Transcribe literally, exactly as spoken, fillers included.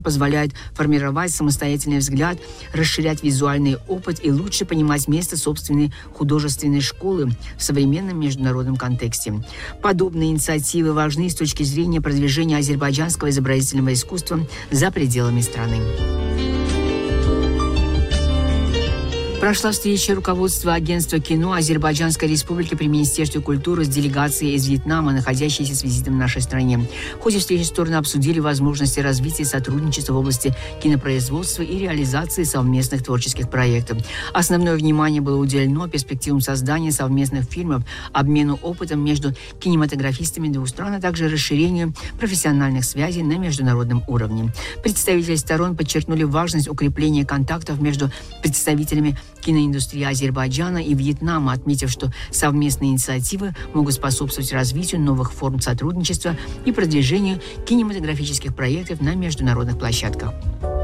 позволяет формировать самостоятельный взгляд, расширять визуальный опыт и лучше понимать место собственной художественной школы в современном международном контексте. Подобные инициативы важны с точки зрения продвижения азербайджанского изобразительного искусства за пределами страны. Прошла встреча руководства агентства кино Азербайджанской республики при Министерстве культуры с делегацией из Вьетнама, находящейся с визитом в нашей стране. В ходе встречи стороны обсудили возможности развития сотрудничества в области кинопроизводства и реализации совместных творческих проектов. Основное внимание было уделено перспективам создания совместных фильмов, обмену опытом между кинематографистами двух стран, а также расширению профессиональных связей на международном уровне. Представители сторон подчеркнули важность укрепления контактов между представителями киноиндустрии Азербайджана и Вьетнама, отметив, что совместные инициативы могут способствовать развитию новых форм сотрудничества и продвижению кинематографических проектов на международных площадках.